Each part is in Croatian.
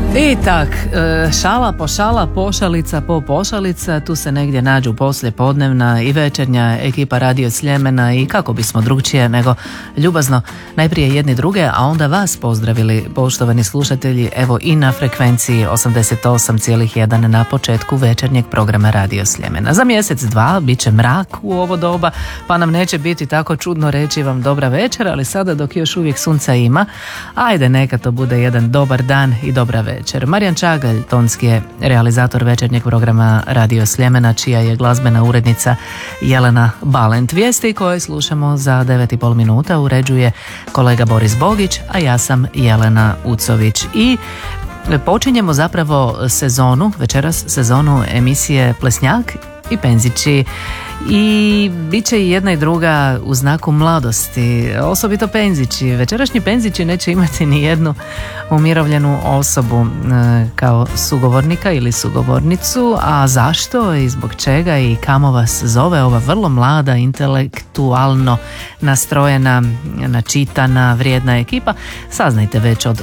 I tak, šala po šala, pošalica po pošalica, tu se negdje nađu poslije podnevna i večernja ekipa Radio Sljemena i kako bismo drugčije nego ljubazno najprije jedni druge, a onda vas pozdravili, poštovani slušatelji, evo i na frekvenciji 88,1 na početku večernjeg programa Radio Sljemena. Za mjesec, dva bit će mrak u ovo doba, pa nam neće biti tako čudno reći vam dobra večer, ali sada dok još uvijek sunca ima, ajde neka to bude jedan dobar dan i dobra večer. Marijan Čagalj, tonski je realizator večernjeg programa Radio Sljemena, čija je glazbena urednica Jelena Balent. Vijesti koje slušamo za 9,5 minuta uređuje kolega Boris Bogić, a ja sam Jelena Ucović. I počinjemo zapravo sezonu, večeras sezonu emisije Plesnjak i Penzići. I bit će i jedna i druga u znaku mladosti, osobito Penzići. Večerašnji Penzići neće imati ni jednu umirovljenu osobu kao sugovornika ili sugovornicu, a zašto i zbog čega i kamo vas zove ova vrlo mlada, intelektualno nastrojena, načitana, vrijedna ekipa, saznajte već od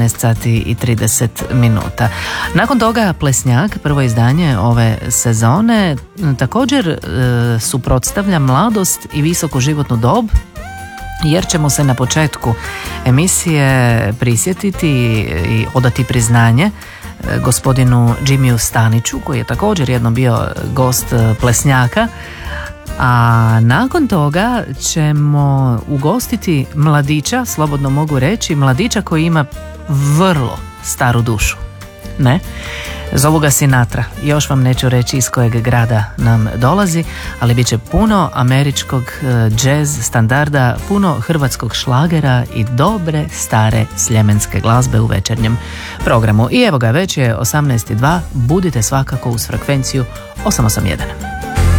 18:30. Nakon toga Plesnjak, prvo izdanje ove sezone, također suprotstavlja mladost i visoku životnu dob, jer ćemo se na početku emisije prisjetiti i odati priznanje gospodinu Jimiju Staniću, koji je također jednom bio gost Plesnjaka, a nakon toga ćemo ugostiti mladića, slobodno mogu reći, mladića koji ima vrlo staru dušu. Ne? Zovu ga Sinatra. Još vam neću reći iz kojeg grada nam dolazi, ali bit će puno američkog džez standarda, puno hrvatskog šlagera i dobre stare sljemenske glazbe u večernjem programu. I evo ga, već je 18:02, budite svakako uz frekvenciju 881.